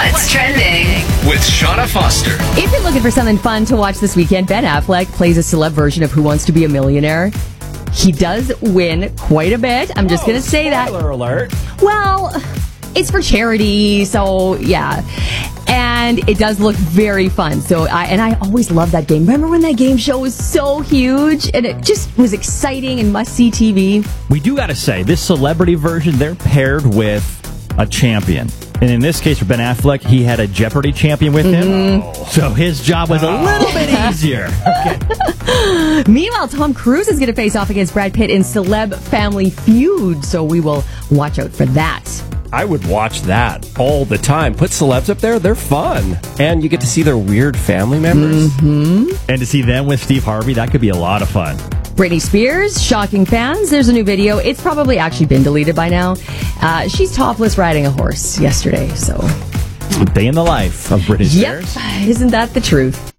What's trending? With Shauna Foster. If you're looking for something fun to watch this weekend, Ben Affleck plays a celeb version of Who Wants to Be a Millionaire. He does win quite a bit. I'm just going to say that. Spoiler alert. Well, it's for charity, so yeah. And it does look very fun. So I always love that game. Remember when that game show was so huge and it just was exciting and must-see TV? We do got to say, this celebrity version, they're paired with a champion. And in this case, for Ben Affleck, he had a Jeopardy champion with him. So his job was a little bit easier. Okay. Meanwhile, Tom Cruise is going to face off against Brad Pitt in Celeb Family Feud. So we will watch out for that. I would watch that all the time. Put celebs up there, they're fun. And you get to see their weird family members. And to see them with Steve Harvey, that could be a lot of fun. Britney Spears, shocking fans. There's a new video. It's probably actually been deleted by now. She's topless riding a horse yesterday. So, Day in the life of Britney Spears. yep, isn't that the truth?